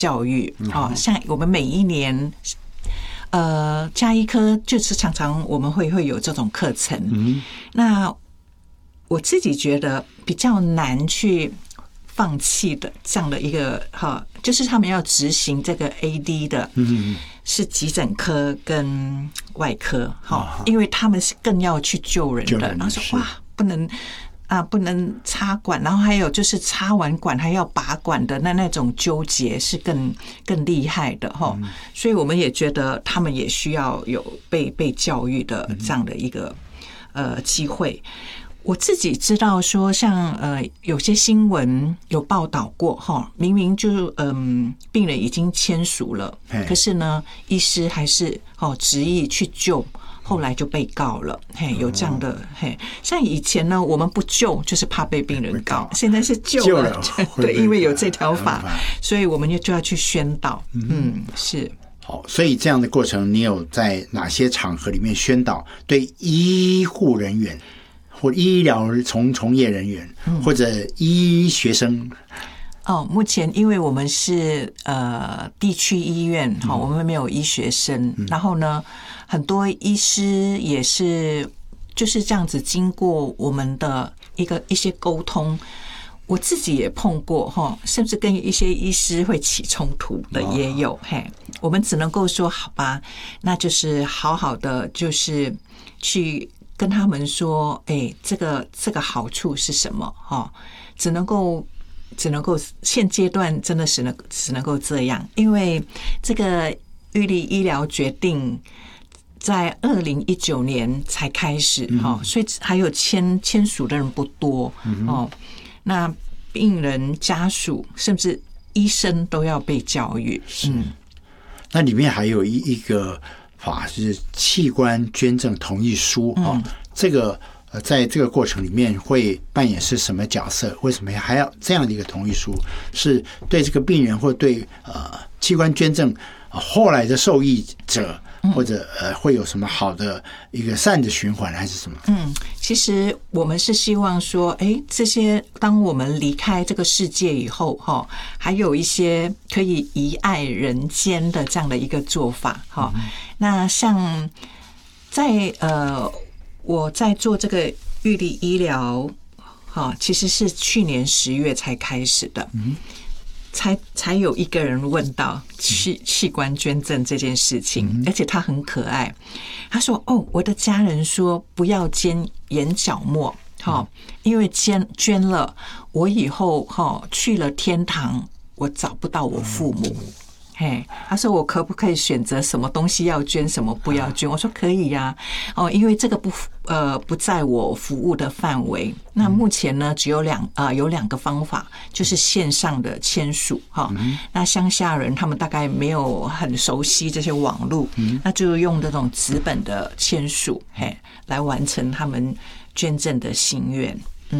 教育像我们每一年家医科就是常常我们会有这种课程，那我自己觉得比较难去放弃的这样的一个就是他们要执行这个 AD 的，是急诊科跟外科因为他们是更要去救人的，然后说哇不能插管，然后还有就是插完管还要拔管的那种纠结是更厉害的所以我们也觉得他们也需要有被教育的这样的一个机会。我自己知道说像有些新闻有报道过明明就病人已经签署了，可是呢医师还是执意去救，后来就被告了，有这样的像以前呢我们不救就是怕被病人告，现在是救了对，因为有这条法，所以我们就要去宣导是。 好，所以这样的过程你有在哪些场合里面宣导对医护人员或医疗从业人员或者医学生？ 目前因为我们是地区医院我们没有医学生，然后呢很多医师也是就是这样子经过我们的一些沟通，我自己也碰过甚至跟一些医师会起冲突的也有我们只能够说好吧，那就是好好的就是去跟他们说这个好处是什么只能够现阶段真的是只能够这样，因为这个预立医疗决定在2019年才开始所以还有签署的人不多那病人家属甚至医生都要被教育。 那里面还有一个法是器官捐赠同意书这个在这个过程里面会扮演是什么角色？为什么还要这样的一个同意书？是对这个病人或对器官捐赠后来的受益者或者会有什么好的一个善的循环还是什么？ 其实我们是希望说这些当我们离开这个世界以后还有一些可以遗爱人间的这样的一个做法那像在我在做这个预立医疗其实是去年10月才开始的，才有一个人问到器官捐赠这件事情，而且他很可爱，他说我的家人说不要捐眼角膜因为捐了我以后去了天堂我找不到我父母他说我可不可以选择什么东西要捐什么不要捐？我说可以呀因为这个不在我服务的范围。那目前呢只有2个方法，就是线上的签署那乡下人他们大概没有很熟悉这些网络那就用这种纸本的签署来完成他们捐赠的心愿。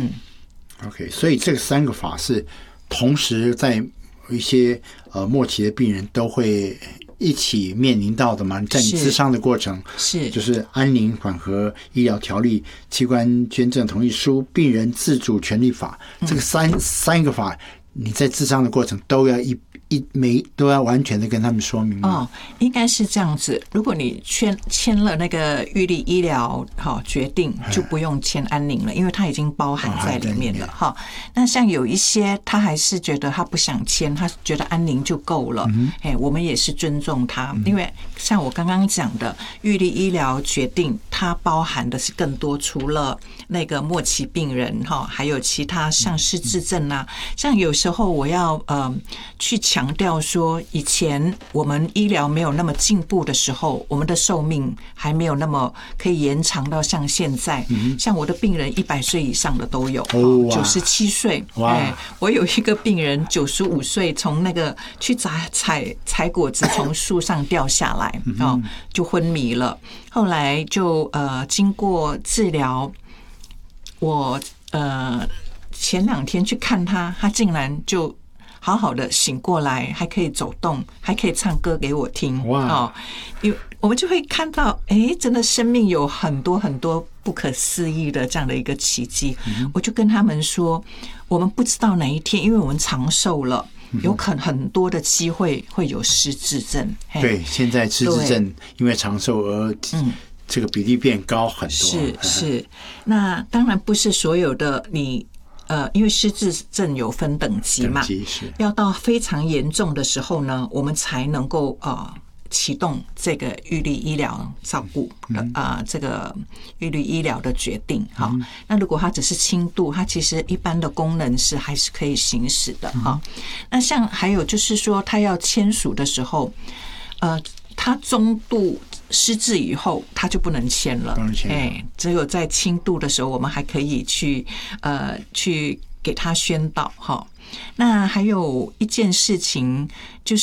OK， 所以这3个法是同时在一些末期的病人都会一起面临到的嘛？在你咨商的过程是就是安宁缓和医疗条例、器官捐赠同意书、病人自主权利法，这个三个法，你在咨商的过程都要都要完全的跟他们说明应该是这样子。如果你签了那个预立医疗决定，就不用签安宁了，因为它已经包含在里面了那像有一些他还是觉得他不想签，他觉得安宁就够了我们也是尊重他，因为像我刚刚讲的预立医疗决定，它包含的是更多，除了那个末期病人还有其他像失智症像有时候我要去强调说，以前我们医疗没有那么进步的时候，我们的寿命还没有那么可以延长到像现在像我的病人100岁以上的都有97岁我有一个病人95岁从那个去采果子从树上掉下来就昏迷了，后来就经过治疗，我前2天去看他竟然就好好的醒过来，还可以走动，还可以唱歌给我听因为我们就会看到真的生命有很多很多不可思议的这样的一个奇迹我就跟他们说，我们不知道哪一天，因为我们长寿了有很多的机会会有失智症。 对，现在失智症因为长寿而这个比例变高很多。 是，那当然不是所有的你。因为失智症有分等级嘛，要到非常严重的时候呢，我们才能够启动这个预立医疗照顾这个预立医疗的决定。哈，那如果它只是轻度，它其实一般的功能是还是可以行使的哈。那像还有就是说，他要签署的时候，他中度失智以后，他就不能签了。只有在轻度的时候，我们还可以去给他宣导哈。那还有一件事情就是，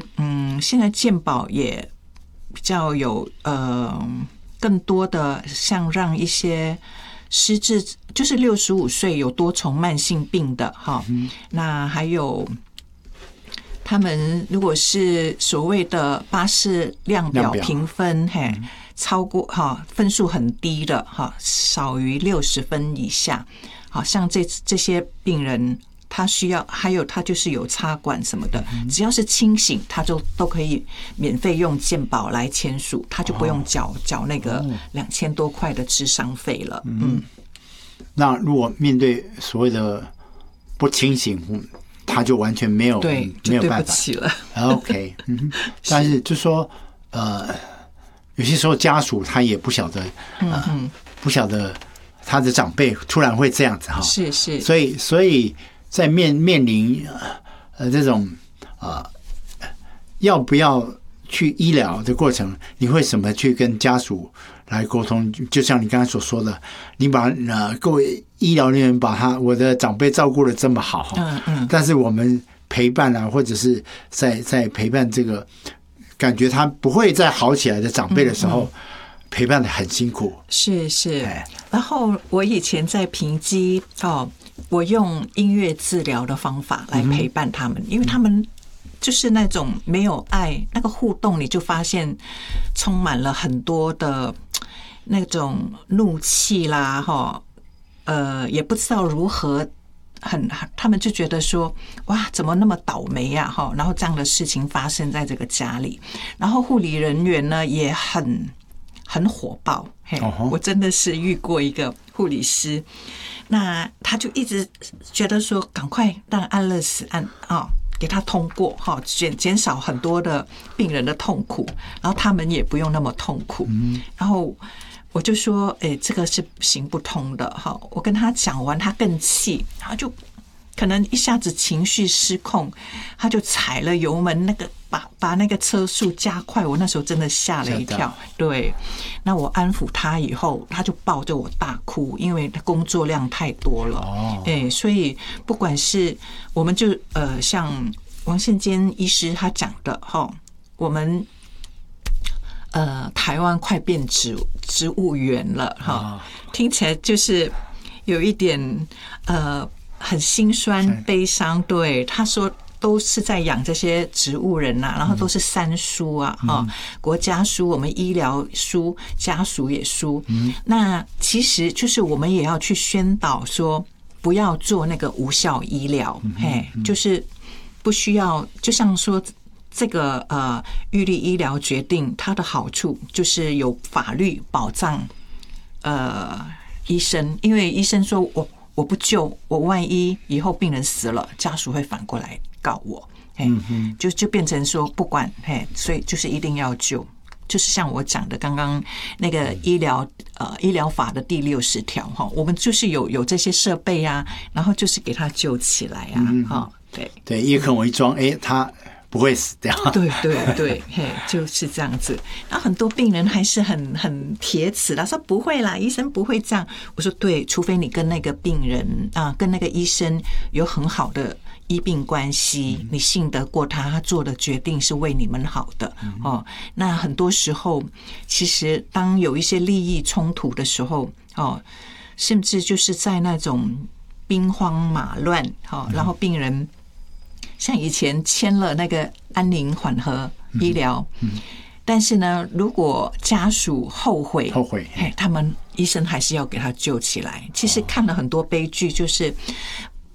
现在健保也比较有更多的像让一些失智，就是65岁有多重慢性病的哈。那还有。他们如果是所谓的巴氏量表评分，超过分数很低的少于60分以下，好像这些病人他需要，还有他就是有插管什么的，只要是清醒，他就都可以免费用健保来签署，他就不用缴那个2000多块的谘商费了。 那如果面对所谓的不清醒，他就完全没有办法了。 OK， 但是就说有些时候家属他也不晓得，不晓得他的长辈突然会这样子哈。 是， 所以在面临这种要不要去医疗的过程，你会怎么去跟家属来沟通？就像你刚才所说的，你把各位医疗人员把我的长辈照顾得这么好，但是我们陪伴啊，或者是在陪伴这个感觉他不会再好起来的长辈的时候，陪伴得很辛苦。 是，然后我以前在平基我用音乐治疗的方法来陪伴他们，因为他们就是那种没有爱，那个互动你就发现充满了很多的那种怒气啦，也不知道如何他们就觉得说，哇，怎么那么倒霉呀？然后这样的事情发生在这个家里，然后护理人员呢也很火爆。我真的是遇过一个护理师，那他就一直觉得说，赶快让安乐死案给他通过，减少很多的病人的痛苦，然后他们也不用那么痛苦。然后我就说，这个是行不通的。我跟他讲完，他更气，他就可能一下子情绪失控，他就踩了油门，把那个车速加快。我那时候真的吓了一跳。对，那我安抚他以后，他就抱着我大哭，因为他工作量太多了。所以不管是我们就像王宪坚医师他讲的我们台湾快变植物园了听起来就是有一点很心酸悲伤。对，他说都是在养这些植物人然后都是三输啊，国家输，我们医疗输，家属也输。那其实就是我们也要去宣导说，不要做那个无效医疗，就是不需要，就像说。这个预立医疗决定，它的好处就是有法律保障医生，因为医生说我不救，我万一以后病人死了，家属会反过来告我，就变成说不管，所以就是一定要救，就是像我讲的刚刚那个医疗法的第60条我们就是有这些设备啊，然后就是给他救起来啊， 对，叶克膜一装，他不会死掉。 对，就是这样子。然后很多病人还是很铁齿啦，说不会啦，医生不会这样。我说对，除非你跟那个病人跟那个医生有很好的医病关系，你信得过他做的决定是为你们好的那很多时候，其实当有一些利益冲突的时候甚至就是在那种兵荒马乱然后病人。像以前签了那个安宁缓和医疗，但是呢，如果家属后悔，他们医生还是要给他救起来。其实看了很多悲剧，就是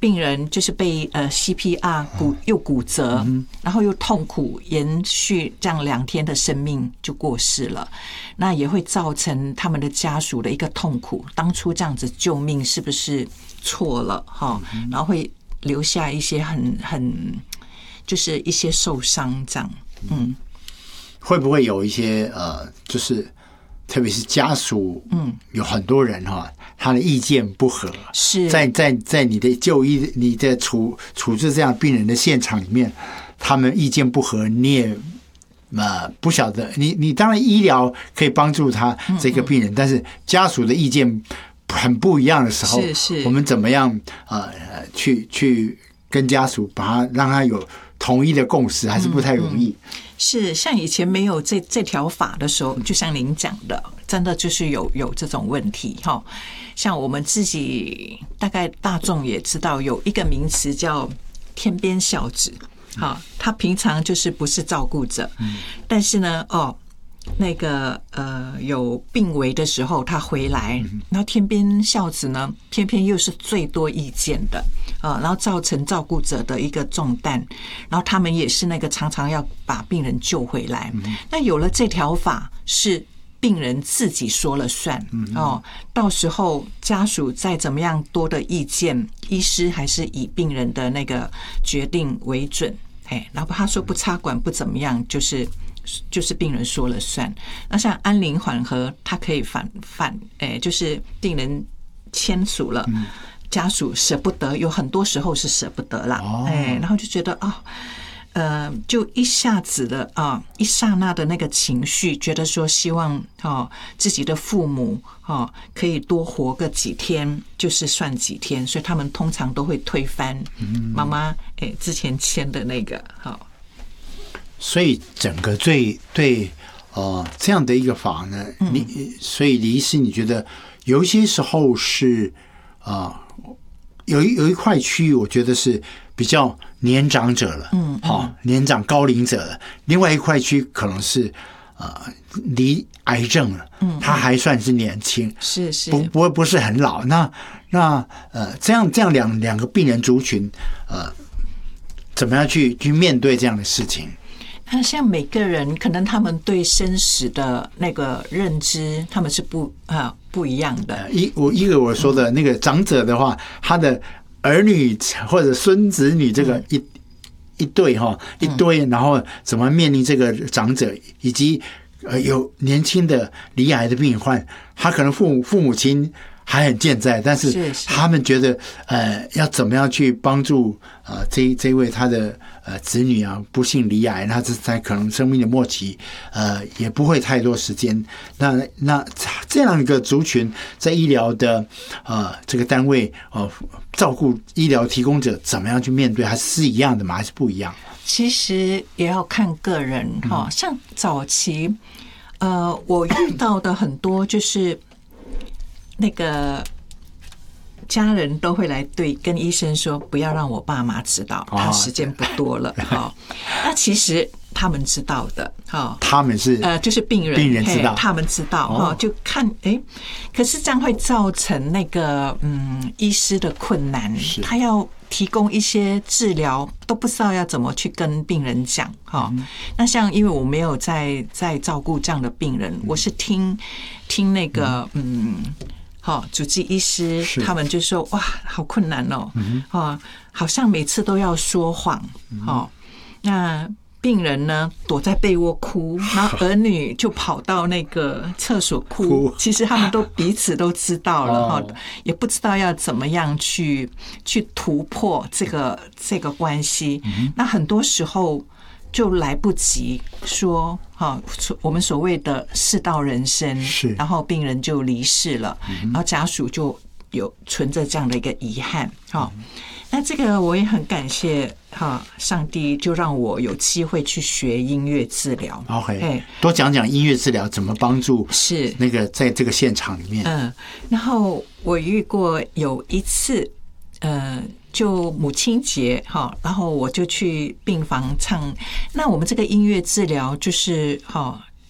病人就是被CPR 又骨折，然后又痛苦延续这样2天的生命就过世了，那也会造成他们的家属的一个痛苦。当初这样子救命是不是错了哈？然后会留下一些很就是一些受伤这样， 会不会有一些就是特别是家属，有很多人哈，他的意见不合， 是在你的就医、你的处置这样病人的现场里面，他们意见不合，你也不晓得，你当然医疗可以帮助他这个病人，但是家属的意见很不一样的时候，我们怎么样去跟家属把他让他有统一的共识，还是不太容易。 是像以前没有这条法的时候，就像您讲的，真的就是有这种问题哈。像我们自己大概大众也知道有一个名词叫天边孝子，好，他平常就是不是照顾者，但是呢，那个有病危的时候他回来，然后天边孝子呢，偏偏又是最多意见的，然后造成照顾者的一个重担，然后他们也是那个常常要把病人救回来。那有了这条法，是病人自己说了算到时候家属再怎么样多的意见，医师还是以病人的那个决定为准。然后他说不插管不怎么样，就是病人说了算。那像安宁缓和，他可以就是病人签署了，家属舍不得，有很多时候是舍不得啦，然后就觉得就一下子的一刹那的那个情绪，觉得说希望自己的父母可以多活个几天，就是算几天，所以他们通常都会推翻妈妈之前签的那个所以整个对这样的一个法呢，所以李医师，你觉得有一些时候是有一块区域，我觉得是比较年长者了，年长高龄者了；另外一块区可能是离癌症了，他还算是年轻， 是不是很老。那这样两个病人族群，怎么样去面对这样的事情？ 那像每个人可能他们对生死的那个认知，他们是不一样的。 我说的那个长者的话，他的儿女或者孙子女这个一对，然后怎么面临这个长者，以及有年轻的罹癌的病患，他可能父母亲还很健在，但是他们觉得要怎么样去帮助这位他的子女啊不幸罹癌，那这在可能生命的末期也不会太多时间。那这样一个族群在医疗的这个单位照顾医疗提供者怎么样去面对，还是一样的吗？还是不一样？ 其实也要看个人像早期我遇到的很多就是那个家人都会来跟医生说，不要让我爸妈知道，他时间不多了。那其实他们知道的， 他们是就是病人知道， 他们知道就看可是这样会造成那个医师的困难，他要提供一些治疗都不知道要怎么去跟病人讲那像因为我没有在照顾这样的病人，我是听那个主治医师他们就说哇好困难好像每次都要说谎那病人呢躲在被窝哭，然后儿女就跑到那个厕所哭，其实他们都彼此都知道了也不知道要怎么样去突破这个关系。那很多时候就来不及说我们所谓的世道人生，然后病人就离世了，然后家属就有存着这样的一个遗憾那这个我也很感谢上帝就让我有机会去学音乐治疗。 OK， 多讲讲音乐治疗怎么帮助是那个在这个现场里面。 然后我遇过有一次就母亲节然后我就去病房唱。那我们这个音乐治疗就是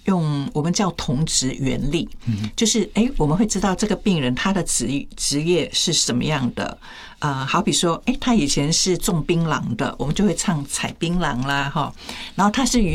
用我们叫同职原理，就是我们会知道这个病人他的职业是什么样的。好比说，他以前是种槟榔的，我们就会唱采槟榔啦，哈。然后他是